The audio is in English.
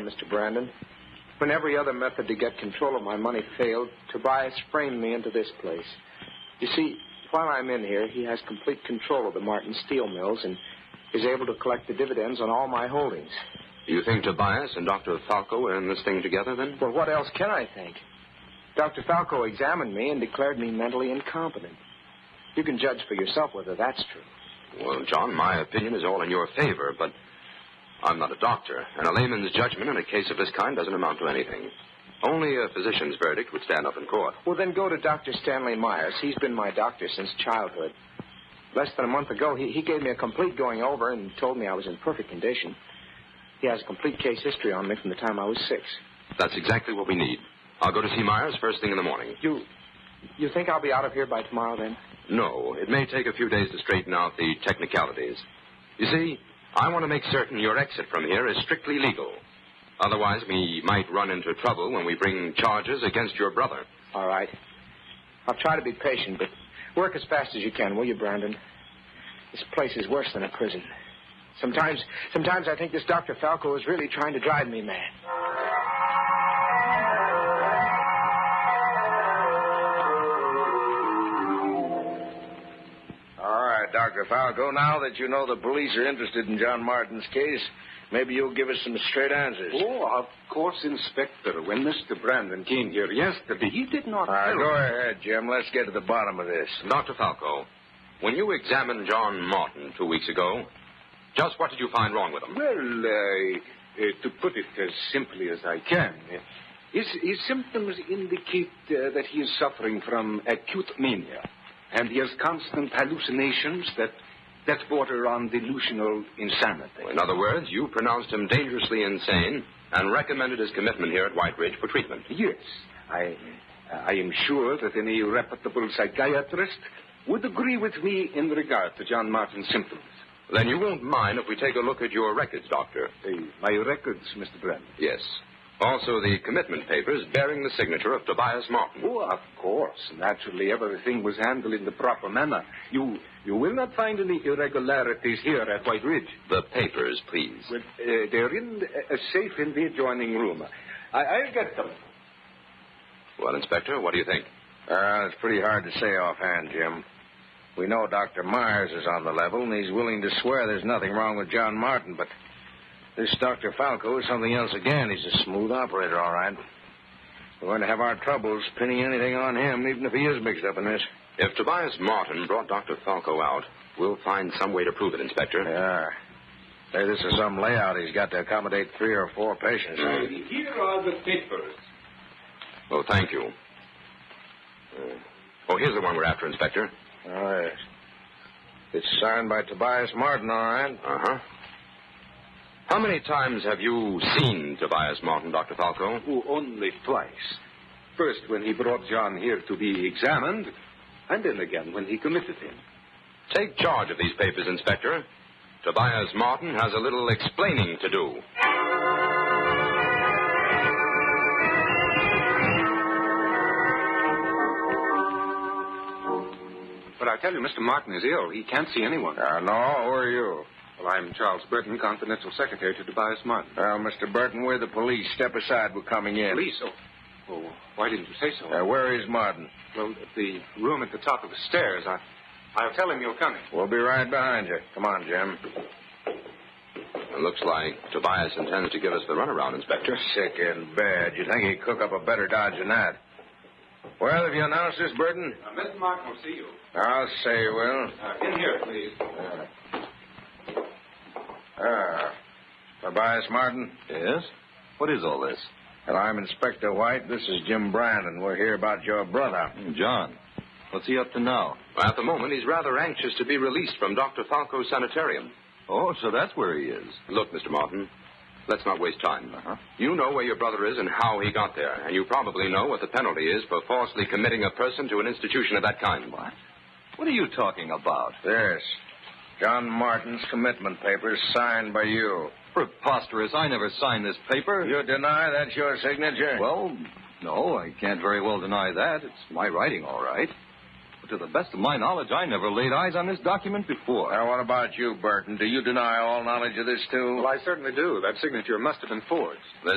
Mr. Brandon. When every other method to get control of my money failed, Tobias framed me into this place. You see, while I'm in here, he has complete control of the Martin steel mills and is able to collect the dividends on all my holdings. You think Tobias and Dr. Falco are in this thing together, then? Well, what else can I think? Dr. Falco examined me and declared me mentally incompetent. You can judge for yourself whether that's true. Well, John, my opinion is all in your favor, but I'm not a doctor, and a layman's judgment in a case of this kind doesn't amount to anything. Only a physician's verdict would stand up in court. Well, then go to Dr. Stanley Myers. He's been my doctor since childhood. Less than a month ago, he gave me a complete going over and told me I was in perfect condition. He has a complete case history on me from the time I was 6. That's exactly what we need. I'll go to see Myers first thing in the morning. You think I'll be out of here by tomorrow, then? No, it may take a few days to straighten out the technicalities. You see, I want to make certain your exit from here is strictly legal. Otherwise, we might run into trouble when we bring charges against your brother. All right. I'll try to be patient, but work as fast as you can, will you, Brandon? This place is worse than a prison. Sometimes I think this Dr. Falco is really trying to drive me mad. All right, Dr. Falco, now that you know the police are interested in John Martin's case, maybe you'll give us some straight answers. Oh, of course, Inspector. When Mr. Brandon came here yesterday, he did not... All right, go ahead, Jim. Let's get to the bottom of this. Dr. Falco, when you examined John Martin 2 weeks ago, just what did you find wrong with him? Well, to put it as simply as I can, his symptoms indicate that he is suffering from acute mania, and he has constant hallucinations that border on delusional insanity. In other words, you pronounced him dangerously insane and recommended his commitment here at White Ridge for treatment. Yes. I am sure that any reputable psychiatrist would agree with me in regard to John Martin's symptoms. Then you won't mind if we take a look at your records, Doctor. My records, Mr. Brandon? Yes. Also, the commitment papers bearing the signature of Tobias Martin. Oh, of course. Naturally, everything was handled in the proper manner. You will not find any irregularities here at White Ridge. The papers, please. Well, they're in a safe in the adjoining room. I'll get them. Well, Inspector, what do you think? It's pretty hard to say offhand, Jim. We know Dr. Myers is on the level, and he's willing to swear there's nothing wrong with John Martin, but this Dr. Falco is something else again. He's a smooth operator, all right. We're going to have our troubles pinning anything on him, even if he is mixed up in this. If Tobias Martin brought Dr. Falco out, we'll find some way to prove it, Inspector. Yeah. Say, this is some layout he's got to accommodate 3 or 4 patients. Here are the papers. Oh, thank you. Here's the one we're after, Inspector. Oh, yes. It's signed by Tobias Martin, all right. Uh-huh. How many times have you seen Tobias Martin, Dr. Falco? Oh, only twice. First, when he brought John here to be examined, and then again when he committed him. Take charge of these papers, Inspector. Tobias Martin has a little explaining to do. But I tell you, Mr. Martin is ill. He can't see anyone. No, who are you? Well, I'm Charles Burton, confidential secretary to Tobias Martin. Mr. Burton, we're the police. Step aside. We're coming in. Police? Oh, why didn't you say so? Where is Martin? Well, the room at the top of the stairs. I'll tell him you're coming. We'll be right behind you. Come on, Jim. It looks like Tobias intends to give us the runaround, Inspector. Sick in bed. You'd think he'd cook up a better dodge than that. Well, have you announced this, Burton? Mr. Martin will see you. I'll say you will. In here, please. Tobias Martin? Yes? What is all this? Well, I'm Inspector White. This is Jim Brandon. We're here about your brother. John. What's he up to now? At the moment, he's rather anxious to be released from Dr. Falco's sanitarium. Oh, so that's where he is. Look, Mr. Martin, let's not waste time. Uh-huh. You know where your brother is and how he got there, and you probably know what the penalty is for falsely committing a person to an institution of that kind. What? What are you talking about? Yes. John Martin's commitment papers signed by you. Preposterous. I never signed this paper. You deny that's your signature? Well, no, I can't very well deny that. It's my writing, all right. But to the best of my knowledge, I never laid eyes on this document before. Now, what about you, Burton? Do you deny all knowledge of this, too? Well, I certainly do. That signature must have been forged.